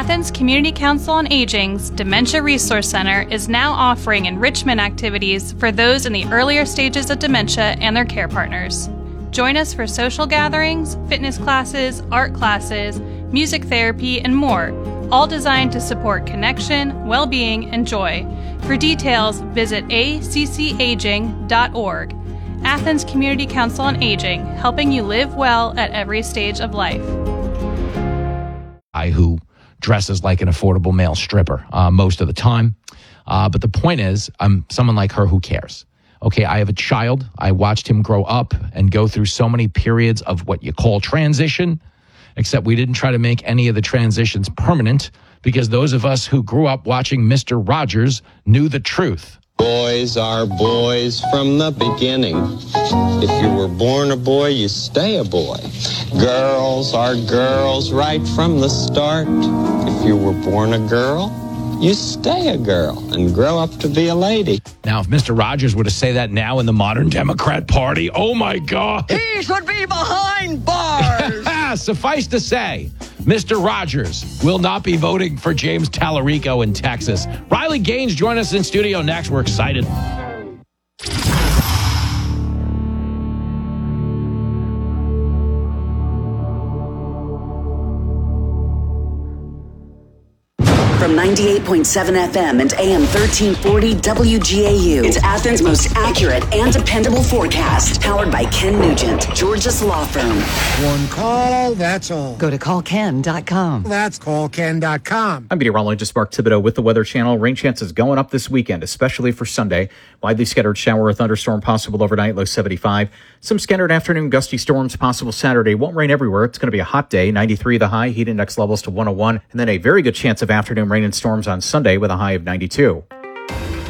Athens Community Council on Aging's Dementia Resource Center is now offering enrichment activities for those in the earlier stages of dementia and their care partners. Join us for social gatherings, fitness classes, art classes, music therapy, and more, all designed to support connection, well-being, and joy. For details, visit accaging.org. Athens Community Council on Aging, helping you live well at every stage of life. Who dresses like an affordable male stripper most of the time. But the point is, I'm someone like her who cares. Okay, I have a child. I watched him grow up and go through so many periods of what you call transition, except we didn't try to make any of the transitions permanent because those of us who grew up watching Mr. Rogers knew the truth. Boys are boys from the beginning. If you were born a boy, you stay a boy. Girls are girls right from the start. If you were born a girl, you stay a girl and grow up to be a lady. Now, if Mr. Rogers were to say that now in the modern Democrat Party, oh my God. He should be behind bars. Suffice to say, Mr. Rogers will not be voting for James Tallarico in Texas. Riley Gaines join us in studio next. We're excited. From 98.7 FM and AM 1340 WGAU. It's Athens' most accurate and dependable forecast. Powered by Ken Nugent, Georgia's law firm. One call, that's all. Go to callken.com. That's callken.com. I'm meteorologist Mark Thibodeau with the Weather Channel. Rain chances going up this weekend, especially for Sunday. Widely scattered shower or thunderstorm possible overnight, low 75. Some scattered afternoon gusty storms possible Saturday. Won't rain everywhere. It's going to be a hot day. 93 the high, heat index levels to 101. And then a very good chance of afternoon rain and storms on Sunday with a high of 92.